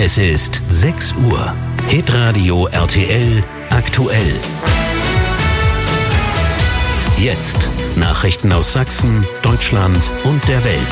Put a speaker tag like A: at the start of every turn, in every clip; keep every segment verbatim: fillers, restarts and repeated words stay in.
A: Es ist sechs Uhr. Hitradio R T L aktuell. Jetzt Nachrichten aus Sachsen, Deutschland und der Welt.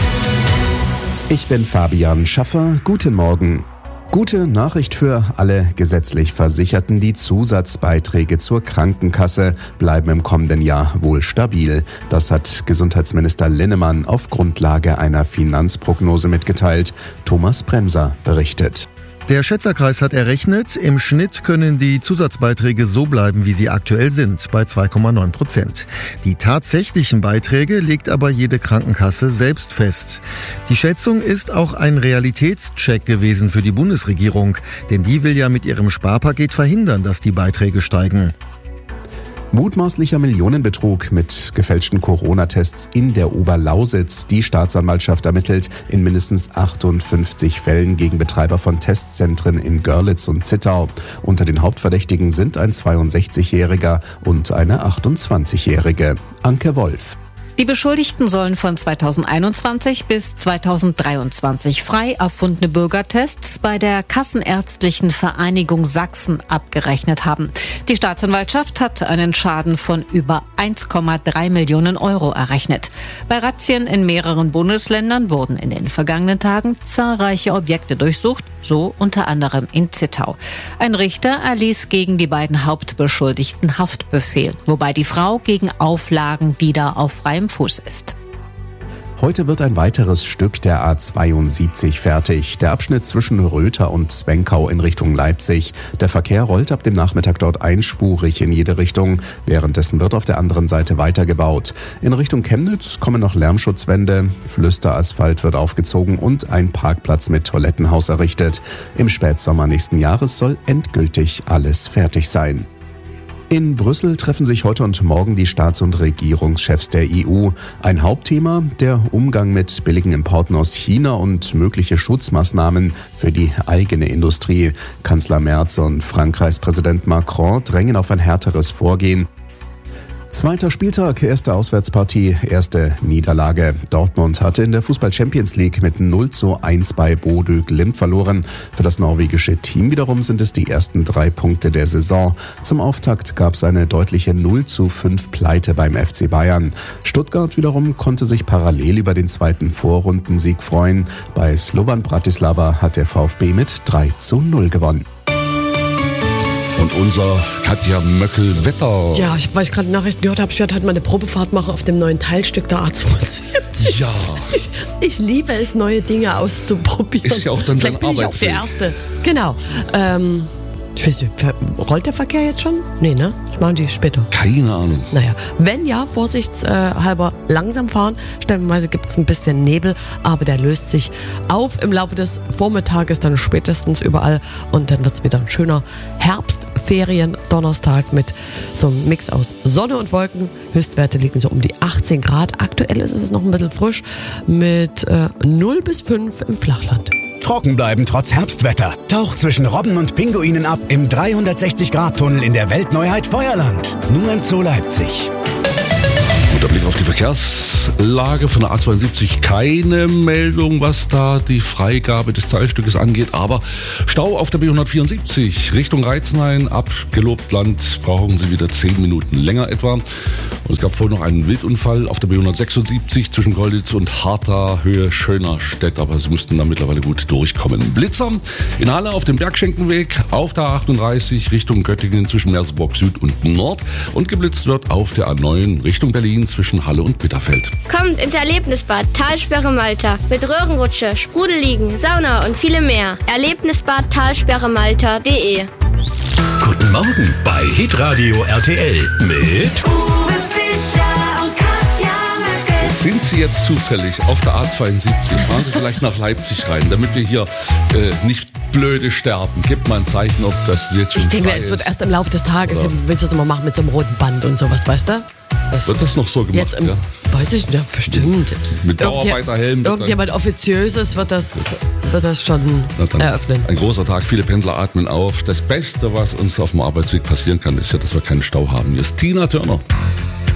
B: Ich bin Fabian Schaffer. Guten Morgen. Gute Nachricht für alle gesetzlich Versicherten. Die Zusatzbeiträge zur Krankenkasse bleiben im kommenden Jahr wohl stabil. Das hat Gesundheitsminister Linnemann auf Grundlage einer Finanzprognose mitgeteilt. Thomas Bremser berichtet.
C: Der Schätzerkreis hat errechnet, im Schnitt können die Zusatzbeiträge so bleiben, wie sie aktuell sind, bei zwei Komma neun Prozent. Die tatsächlichen Beiträge legt aber jede Krankenkasse selbst fest. Die Schätzung ist auch ein Realitätscheck gewesen für die Bundesregierung, denn die will ja mit ihrem Sparpaket verhindern, dass die Beiträge steigen.
B: Mutmaßlicher Millionenbetrug mit gefälschten Corona-Tests in der Oberlausitz. Die Staatsanwaltschaft ermittelt in mindestens achtundfünfzig Fällen gegen Betreiber von Testzentren in Görlitz und Zittau. Unter den Hauptverdächtigen sind ein zweiundsechzigjähriger und eine achtundzwanzigjährige. Anke Wolf.
D: Die Beschuldigten sollen von zweitausendeinundzwanzig bis zweitausenddreiundzwanzig frei erfundene Bürgertests bei der Kassenärztlichen Vereinigung Sachsen abgerechnet haben. Die Staatsanwaltschaft hat einen Schaden von über eins Komma drei Millionen Euro errechnet. Bei Razzien in mehreren Bundesländern wurden in den vergangenen Tagen zahlreiche Objekte durchsucht, so unter anderem in Zittau. Ein Richter erließ gegen die beiden Hauptbeschuldigten Haftbefehl, wobei die Frau gegen Auflagen wieder auf freiem Fuß ist.
B: Heute wird ein weiteres Stück der A zweiundsiebzig fertig. Der Abschnitt zwischen Röther und Zwenkau in Richtung Leipzig. Der Verkehr rollt ab dem Nachmittag dort einspurig in jede Richtung. Währenddessen wird auf der anderen Seite weitergebaut. In Richtung Chemnitz kommen noch Lärmschutzwände, Flüsterasphalt wird aufgezogen und ein Parkplatz mit Toilettenhaus errichtet. Im Spätsommer nächsten Jahres soll endgültig alles fertig sein. In Brüssel treffen sich heute und morgen die Staats- und Regierungschefs der E U. Ein Hauptthema, der Umgang mit billigen Importen aus China und mögliche Schutzmaßnahmen für die eigene Industrie. Kanzler Merz und Frankreichs Präsident Macron drängen auf ein härteres Vorgehen. Zweiter Spieltag, erste Auswärtspartie, erste Niederlage. Dortmund hatte in der Fußball-Champions League mit null zu eins bei Bodø Glimt verloren. Für das norwegische Team wiederum sind es die ersten drei Punkte der Saison. Zum Auftakt gab es eine deutliche null zu fünf Pleite beim F C Bayern. Stuttgart wiederum konnte sich parallel über den zweiten Vorrundensieg freuen. Bei Slovan Bratislava hat der VfB mit drei zu null gewonnen.
E: Und unser Katja Möckel-Wetter.
F: Ja, ich, weil ich gerade Nachrichten gehört habe, ich werde heute mal eine Probefahrt machen auf dem neuen Teilstück der A zweiundsiebzig.
E: Ja.
F: Ich, ich liebe es, neue Dinge auszuprobieren.
E: Ist ja auch dann dein
F: Vielleicht bin ich auch die Erste. Genau. Ähm, ich weiß nicht, rollt der Verkehr jetzt schon? Nee, ne? Ich mache die später.
E: Keine Ahnung.
F: Naja, wenn ja, vorsichtshalber langsam fahren. Stellenweise gibt es ein bisschen Nebel, aber der löst sich auf im Laufe des Vormittages, dann spätestens überall. Und dann wird es wieder ein schöner Herbstferien-Donnerstag mit so einem Mix aus Sonne und Wolken. Höchstwerte liegen so um die achtzehn Grad. Aktuell ist es noch ein bisschen frisch mit äh, null bis fünf im Flachland.
G: Trocken bleiben trotz Herbstwetter. Taucht zwischen Robben und Pinguinen ab im dreihundertsechzig Grad Tunnel in der Weltneuheit Feuerland. Nur im Zoo Leipzig.
E: Guter Blick auf die Verkehrslage von der A zweiundsiebzig. Keine Meldung, was da die Freigabe des Teilstückes angeht. Aber Stau auf der B hundertvierundsiebzig Richtung Reizenhain. Ab Gelobtland brauchen Sie wieder zehn Minuten länger etwa. Und es gab vorhin noch einen Wildunfall auf der B hundertsechsundsiebzig zwischen Golditz und Hartha, Höhe Schönerstedt. Aber Sie müssten da mittlerweile gut durchkommen. Blitzer in Halle auf dem Bergschenkenweg, auf der A achtunddreißig Richtung Göttingen zwischen Merseburg Süd und Nord. Und geblitzt wird auf der A neun Richtung Berlin zwischen Halle und Bitterfeld.
H: Kommt ins Erlebnisbad Talsperre Malta mit Röhrenrutsche, Sprudelliegen, Sauna und viele mehr. Erlebnisbad talsperre malta punkt de.
A: Guten Morgen bei Hitradio R T L mit
I: Uwe Fischer und Katja Möckel.
E: Sind Sie jetzt zufällig auf der A zweiundsiebzig? Fahren Sie vielleicht nach Leipzig rein, damit wir hier äh, nicht blöde sterben. Gebt mal ein Zeichen, ob das jetzt schon
F: Ich denke,
E: frei
F: es
E: ist.
F: wird erst im Laufe des Tages,
E: Oder?
F: ja. Willst du das immer machen mit so einem roten Band und sowas, weißt du? Das
E: Wird das noch so gemacht?
F: Jetzt im,
E: ja?
F: Weiß ich nicht, bestimmt.
E: Mit Bauarbeiterhelm.
F: Irgendjemand Offiziöses wird das, wird das schon
E: Na dann,
F: eröffnen.
E: Ein großer Tag, viele Pendler atmen auf. Das Beste, was uns auf dem Arbeitsweg passieren kann, ist ja, dass wir keinen Stau haben. Hier ist Tina Turner.